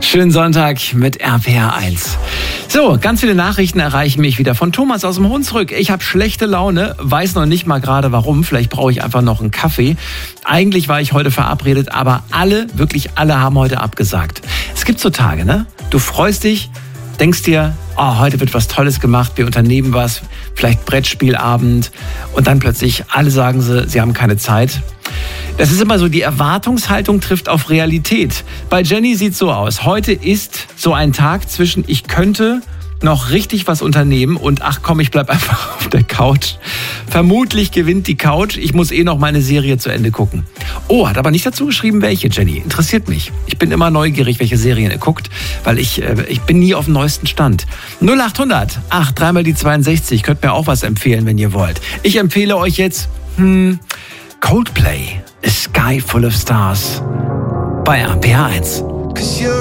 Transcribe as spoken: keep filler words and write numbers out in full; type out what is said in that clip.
Schönen Sonntag mit R P R eins. So, ganz viele Nachrichten erreichen mich wieder von Thomas aus dem Hunsrück. Ich habe schlechte Laune, weiß noch nicht mal gerade warum. Vielleicht brauche ich einfach noch einen Kaffee. Eigentlich war ich heute verabredet, aber alle, wirklich alle haben heute abgesagt. Es gibt so Tage, ne? Du freust dich, denkst dir, oh, heute wird was Tolles gemacht, wir unternehmen was, vielleicht Brettspielabend und dann plötzlich alle sagen sie, sie haben keine Zeit. Das ist immer so, die Erwartungshaltung trifft auf Realität. Bei Jenny sieht es so aus. Heute ist so ein Tag zwischen ich könnte noch richtig was unternehmen und ach komm, ich bleib einfach auf der Couch. Vermutlich gewinnt die Couch. Ich muss eh noch meine Serie zu Ende gucken. Oh, hat aber nicht dazu geschrieben, welche, Jenny. Interessiert mich. Ich bin immer neugierig, welche Serien ihr guckt, weil ich, äh, ich bin nie auf dem neuesten Stand. null acht hundert, ach, dreimal die zweiundsechzig. Könnt mir auch was empfehlen, wenn ihr wollt. Ich empfehle euch jetzt, hm, Coldplay, A Sky Full of Stars bei R P R eins.